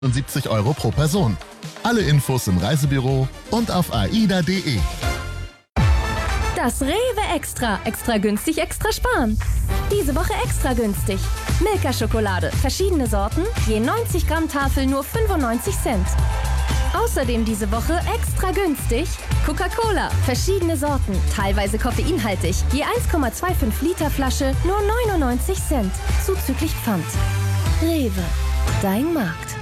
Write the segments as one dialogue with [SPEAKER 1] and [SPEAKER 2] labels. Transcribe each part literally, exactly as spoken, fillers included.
[SPEAKER 1] siebzig Euro pro Person. Alle Infos im Reisebüro und auf aida punkt de.
[SPEAKER 2] Das Rewe Extra. Extra günstig, extra sparen. Diese Woche extra günstig. Milka-Schokolade, verschiedene Sorten, je neunzig Gramm Tafel nur fünfundneunzig Cent. Außerdem diese Woche extra günstig Coca-Cola, verschiedene Sorten, teilweise koffeinhaltig, je eins Komma fünfundzwanzig Liter Flasche nur neunundneunzig Cent, zuzüglich Pfand. Rewe, dein Markt.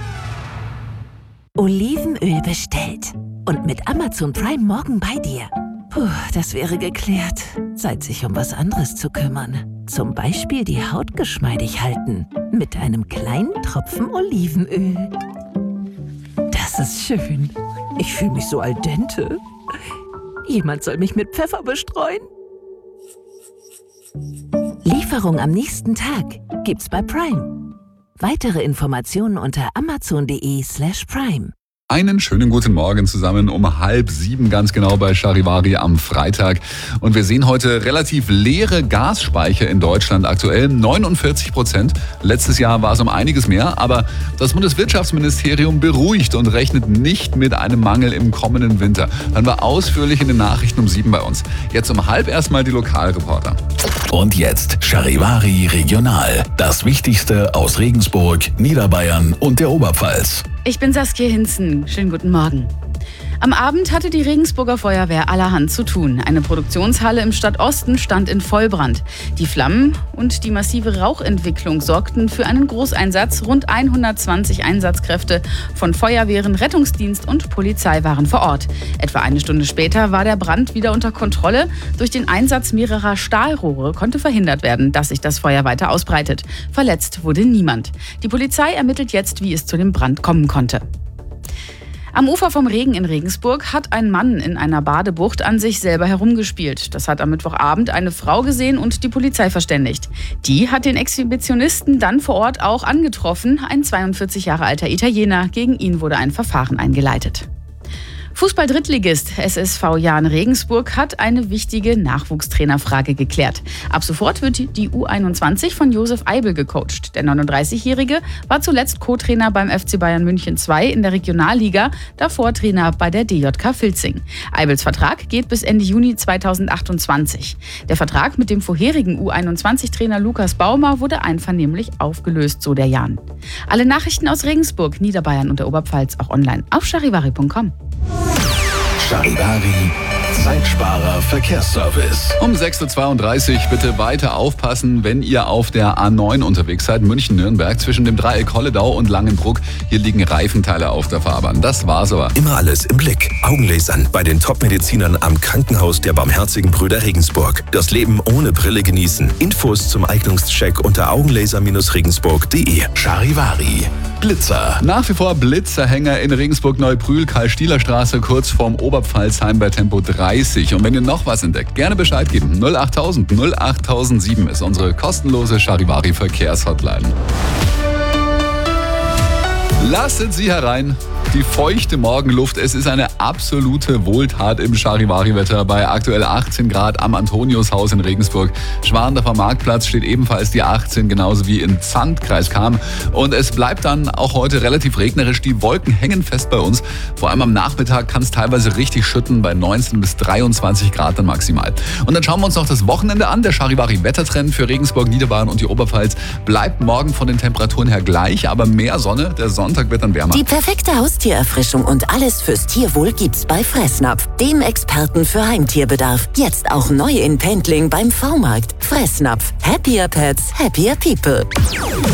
[SPEAKER 3] Olivenöl bestellt. Und mit Amazon Prime morgen bei dir. Puh, das wäre geklärt. Zeit, sich um was anderes zu kümmern. Zum Beispiel die Haut geschmeidig halten. Mit einem kleinen Tropfen Olivenöl. Das ist schön. Ich fühle mich so al dente. Jemand soll mich mit Pfeffer bestreuen. Lieferung am nächsten Tag gibt's bei Prime. Weitere Informationen unter amazon punkt de slash prime.
[SPEAKER 4] Einen schönen guten Morgen zusammen um halb sieben ganz genau bei Charivari am Freitag. Und wir sehen heute relativ leere Gasspeicher in Deutschland, aktuell neunundvierzig Prozent. Letztes Jahr war es um einiges mehr, aber das Bundeswirtschaftsministerium beruhigt und rechnet nicht mit einem Mangel im kommenden Winter. Hören wir ausführlich in den Nachrichten um sieben bei uns. Jetzt um halb erstmal die Lokalreporter.
[SPEAKER 5] Und jetzt Charivari Regional. Das Wichtigste aus Regensburg, Niederbayern und der Oberpfalz.
[SPEAKER 6] Ich bin Saskia Hinzen. Schönen guten Morgen. Am Abend hatte die Regensburger Feuerwehr allerhand zu tun. Eine Produktionshalle im Stadtosten stand in Vollbrand. Die Flammen und die massive Rauchentwicklung sorgten für einen Großeinsatz. Rund hundertzwanzig Einsatzkräfte von Feuerwehren, Rettungsdienst und Polizei waren vor Ort. Etwa eine Stunde später war der Brand wieder unter Kontrolle. Durch den Einsatz mehrerer Stahlrohre konnte verhindert werden, dass sich das Feuer weiter ausbreitet. Verletzt wurde niemand. Die Polizei ermittelt jetzt, wie es zu dem Brand kommen konnte. Am Ufer vom Regen in Regensburg hat ein Mann in einer Badebucht an sich selber herumgespielt. Das hat am Mittwochabend eine Frau gesehen und die Polizei verständigt. Die hat den Exhibitionisten dann vor Ort auch angetroffen, ein zweiundvierzig Jahre alter Italiener. Gegen ihn wurde ein Verfahren eingeleitet. Fußball-Drittligist S S V Jahn Regensburg hat eine wichtige Nachwuchstrainerfrage geklärt. Ab sofort wird die U einundzwanzig von Josef Eibel gecoacht. Der neununddreißigjährige war zuletzt Co-Trainer beim F C Bayern München zwei in der Regionalliga, davor Trainer bei der D J K Filzing. Eibels Vertrag geht bis Ende Juni zweitausendachtundzwanzig. Der Vertrag mit dem vorherigen U einundzwanzig-Trainer Lukas Baumer wurde einvernehmlich aufgelöst, so der Jahn. Alle Nachrichten aus Regensburg, Niederbayern und der Oberpfalz auch online auf charivari punkt com.
[SPEAKER 5] Charivari, Zeitsparer Verkehrsservice.
[SPEAKER 4] Um sechs Uhr zweiunddreißig bitte weiter aufpassen, wenn ihr auf der A neun unterwegs seid, München-Nürnberg, zwischen dem Dreieck Holledau und Langenbruck. Hier liegen Reifenteile auf der Fahrbahn. Das war's aber.
[SPEAKER 5] Immer alles im Blick. Augenlasern bei den Top-Medizinern am Krankenhaus der Barmherzigen Brüder Regensburg. Das Leben ohne Brille genießen. Infos zum Eignungscheck unter augenlaser Regensburg punkt de. Charivari. Blitzer.
[SPEAKER 4] Nach wie vor Blitzerhänger in Regensburg-Neubrühl, Karl-Stieler-Straße, kurz vorm Oberpfalzheim bei Tempo dreißig. Und wenn ihr noch was entdeckt, gerne Bescheid geben. null achttausend null achttausendsieben ist unsere kostenlose Charivari-Verkehrshotline. Lasset sie herein. Die feuchte Morgenluft, es ist eine absolute Wohltat im Charivari-Wetter bei aktuell achtzehn Grad am Antoniushaus in Regensburg. Schwandorfer Marktplatz steht ebenfalls die achtzehn, genauso wie in Zandt, Kreis Cham. Und es bleibt dann auch heute relativ regnerisch. Die Wolken hängen fest bei uns. Vor allem am Nachmittag kann es teilweise richtig schütten, bei neunzehn bis dreiundzwanzig Grad dann maximal. Und dann schauen wir uns noch das Wochenende an. Der Charivari-Wettertrend für Regensburg, Niederbayern und die Oberpfalz bleibt morgen von den Temperaturen her gleich, aber mehr Sonne. Der Sonntag wird dann wärmer.
[SPEAKER 3] Die perfekte Haustiererfrischung und alles fürs Tierwohl gibt's bei Fressnapf, dem Experten für Heimtierbedarf. Jetzt auch neu in Pendling beim V-Markt. Fressnapf. Happier Pets, happier people.